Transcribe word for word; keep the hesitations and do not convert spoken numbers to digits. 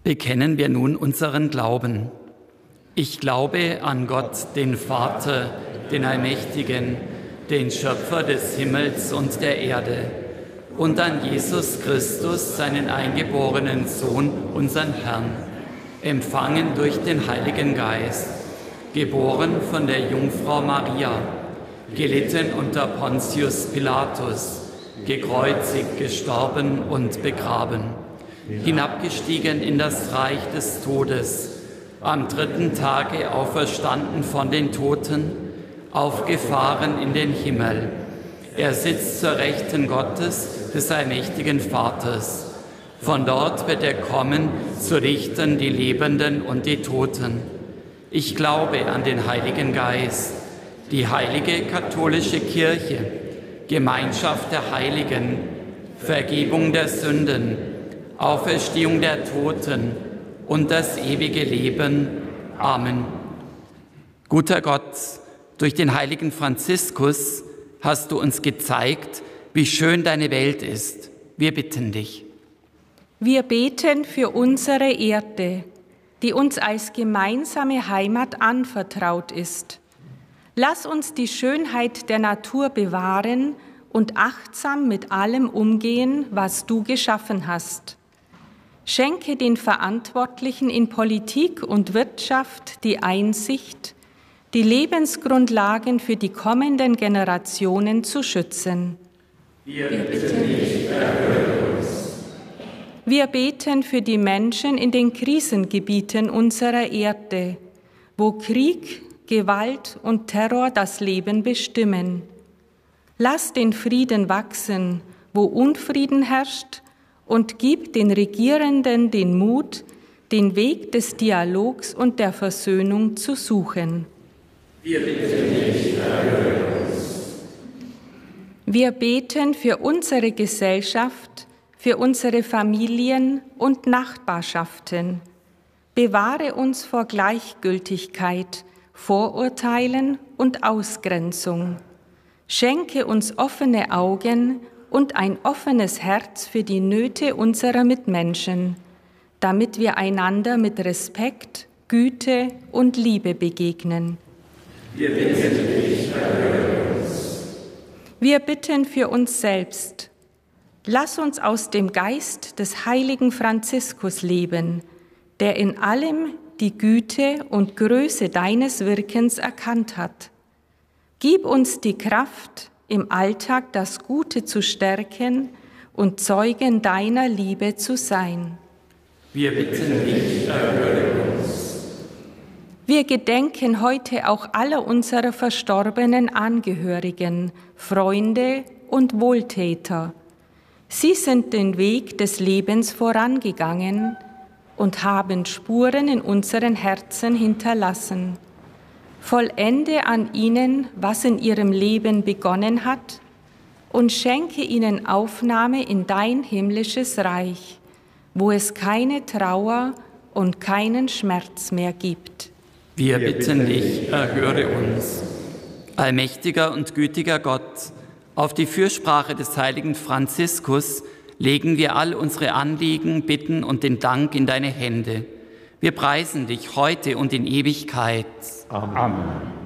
Bekennen wir nun unseren Glauben. Ich glaube an Gott, den Vater, den Allmächtigen, den Schöpfer des Himmels und der Erde, und an Jesus Christus, seinen eingeborenen Sohn, unseren Herrn, empfangen durch den Heiligen Geist, geboren von der Jungfrau Maria, gelitten unter Pontius Pilatus, gekreuzigt, gestorben und begraben, hinabgestiegen in das Reich des Todes, am dritten Tage auferstanden von den Toten, aufgefahren in den Himmel. Er sitzt zur Rechten Gottes, des allmächtigen Vaters. Von dort wird er kommen, zu richten die Lebenden und die Toten. Ich glaube an den Heiligen Geist, die heilige katholische Kirche, Gemeinschaft der Heiligen, Vergebung der Sünden, Auferstehung der Toten und das ewige Leben. Amen. Guter Gott, durch den heiligen Franziskus hast du uns gezeigt, wie schön deine Welt ist. Wir bitten dich. Wir beten für unsere Erde, die uns als gemeinsame Heimat anvertraut ist. Lass uns die Schönheit der Natur bewahren und achtsam mit allem umgehen, was du geschaffen hast. Schenke den Verantwortlichen in Politik und Wirtschaft die Einsicht, die Lebensgrundlagen für die kommenden Generationen zu schützen. Wir bitten dich, erhöre uns. Wir beten für die Menschen in den Krisengebieten unserer Erde, wo Krieg, Gewalt und Terror das Leben bestimmen. Lass den Frieden wachsen, wo Unfrieden herrscht, und gib den Regierenden den Mut, den Weg des Dialogs und der Versöhnung zu suchen. Wir bitten dich, erhöre uns. Wir beten für unsere Gesellschaft, für unsere Familien und Nachbarschaften. Bewahre uns vor Gleichgültigkeit, Vorurteilen und Ausgrenzung. Schenke uns offene Augen und ein offenes Herz für die Nöte unserer Mitmenschen, damit wir einander mit Respekt, Güte und Liebe begegnen. Wir bitten dich, erhöre uns. Wir bitten für uns selbst. Lass uns aus dem Geist des heiligen Franziskus leben, der in allem die Güte und Größe deines Wirkens erkannt hat. Gib uns die Kraft, im Alltag das Gute zu stärken und Zeugen deiner Liebe zu sein. Wir bitten dich, erhöre uns. Wir gedenken heute auch aller unserer verstorbenen Angehörigen, Freunde und Wohltäter. Sie sind den Weg des Lebens vorangegangen und haben Spuren in unseren Herzen hinterlassen. Vollende an ihnen, was in ihrem Leben begonnen hat, und schenke ihnen Aufnahme in dein himmlisches Reich, wo es keine Trauer und keinen Schmerz mehr gibt. Wir bitten dich, erhöre uns. Allmächtiger und gütiger Gott, auf die Fürsprache des heiligen Franziskus legen wir all unsere Anliegen, Bitten und den Dank in deine Hände. Wir preisen dich heute und in Ewigkeit. Amen.